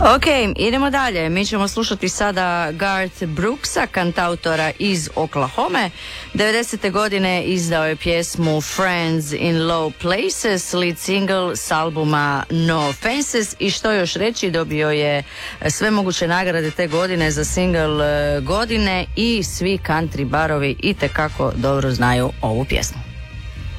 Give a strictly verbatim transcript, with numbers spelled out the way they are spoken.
Ok, idemo dalje. Mi ćemo slušati sada Garth Brooksa, kantautora iz Oklahome. devedesete godine izdao je pjesmu Friends in Low Places, lead single s albuma No Offenses, i što još reći, dobio je sve moguće nagrade te godine za single godine i svi country barovi itekako dobro znaju ovu pjesmu.